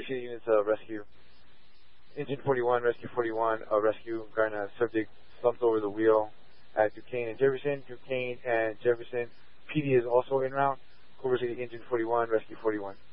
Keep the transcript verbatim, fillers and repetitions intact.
City units, uh, rescue. Engine forty-one, rescue forty-one, uh, rescue. Garna subject slumped over the wheel at Duquesne and Jefferson. Duquesne and Jefferson. P D is also en route. Culver City, engine forty-one, rescue forty-one.